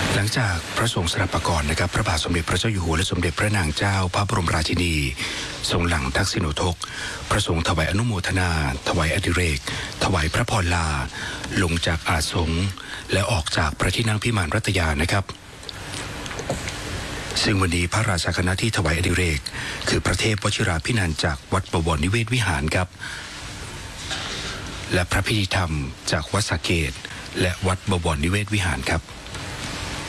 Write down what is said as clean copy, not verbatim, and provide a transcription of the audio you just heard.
หลังจากพระสงฆ์สดับประกรณ์นะครับพระบาทสมเด็จพระเจ้าอยู่หัวและสมเด็จพระนางเจ้าพระบรมราชินีทรงหลั่งทักษิณูทกพระสงฆ์ถวายอนุโมทนาถวายอดิเรกถวายพระพรลาลงจากอาสงฆ์และออกจากพระที่นั่งพิมานรัตยานะครับซึ่งวันนี้พระราชาคณะที่ถวายอดิเรกคือพระเทพวชิราภินันท์จากวัดบวรนิเวศวิหารครับและพระพิธีธรรมจากวัดสาเกตและวัดบวรนิเวศวิหารครับ